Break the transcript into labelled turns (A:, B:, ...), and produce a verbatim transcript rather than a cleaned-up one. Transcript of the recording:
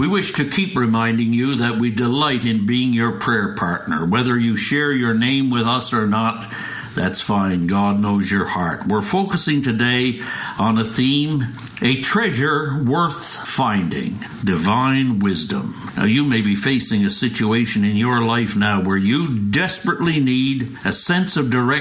A: We wish to keep reminding you that we delight in being your prayer partner. Whether you share your name with us or not, that's fine. God knows your heart. We're focusing today on a theme, a treasure worth finding, divine wisdom. Now, you may be facing a situation in your life now where you desperately need a sense of direction